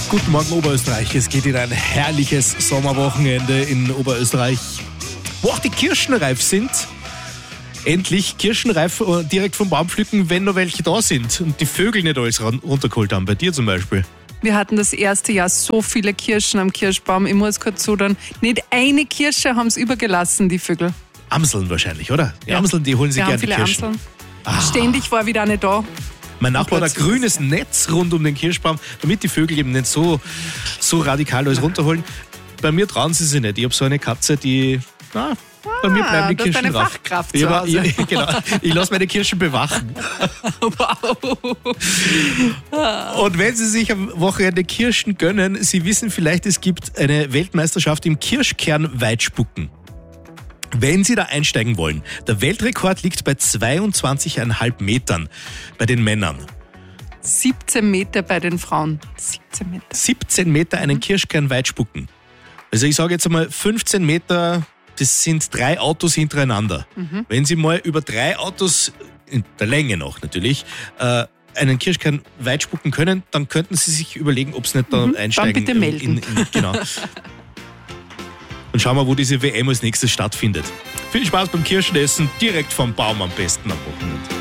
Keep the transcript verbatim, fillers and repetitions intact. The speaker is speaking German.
Guten Morgen Oberösterreich, es geht in ein herrliches Sommerwochenende in Oberösterreich, wo auch die Kirschen reif sind. Endlich kirschenreif direkt vom Baum pflücken, wenn noch welche da sind und die Vögel nicht alles runtergeholt haben, bei dir zum Beispiel. Wir hatten das erste Jahr so viele Kirschen am Kirschbaum, ich muss kurz sagen, nicht eine Kirsche haben es übergelassen, die Vögel. Amseln wahrscheinlich, oder? Die ja. Amseln, die holen sich gerne die Kirschen. Amseln. Ah. Ständig war wieder eine da. Mein Nachbar hat ein grünes Netz rund um den Kirschbaum, damit die Vögel eben nicht so, so radikal alles runterholen. Bei mir trauen sie sich nicht. Ich habe so eine Katze, die... Na, bei mir bleiben die Kirschen drauf. Fachkraft ich, zu Hause. ich, genau, ich lasse meine Kirschen bewachen. Wow. Und wenn Sie sich am Wochenende Kirschen gönnen, Sie wissen vielleicht, es gibt eine Weltmeisterschaft im Kirschkernweitspucken. Wenn Sie da einsteigen wollen, der Weltrekord liegt bei zweiundzwanzig Komma fünf Metern bei den Männern. siebzehn Meter bei den Frauen. siebzehn Meter. siebzehn Meter einen Kirschkern weit spucken. Also ich sage jetzt einmal fünfzehn Meter, das sind drei Autos hintereinander. Mhm. Wenn Sie mal über drei Autos, in der Länge noch natürlich, äh, einen Kirschkern weit spucken können, dann könnten Sie sich überlegen, ob Sie nicht da mhm. einsteigen. Dann bitte melden. In, in, genau. Und schauen wir, wo diese W M als nächstes stattfindet. Viel Spaß beim Kirschenessen, direkt vom Baum am besten am Wochenende.